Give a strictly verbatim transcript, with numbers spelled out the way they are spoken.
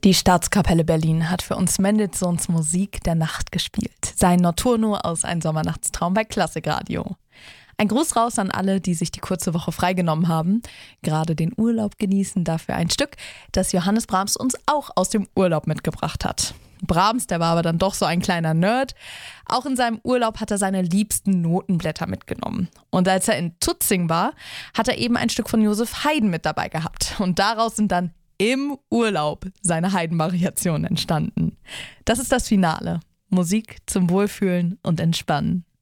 Die Staatskapelle Berlin hat für uns Mendelssohns Musik der Nacht gespielt. Sein Notturno aus Ein Sommernachtstraum bei Klassikradio. Ein Gruß raus an alle, die sich die kurze Woche freigenommen haben, gerade den Urlaub genießen, dafür ein Stück, das Johannes Brahms uns auch aus dem Urlaub mitgebracht hat. Brahms, der war aber dann doch so ein kleiner Nerd. Auch in seinem Urlaub hat er seine liebsten Notenblätter mitgenommen. Und als er in Tutzing war, hat er eben ein Stück von Joseph Haydn mit dabei gehabt. Und daraus sind dann im Urlaub seine Haydn-Variationen entstanden. Das ist das Finale. Musik zum Wohlfühlen und Entspannen.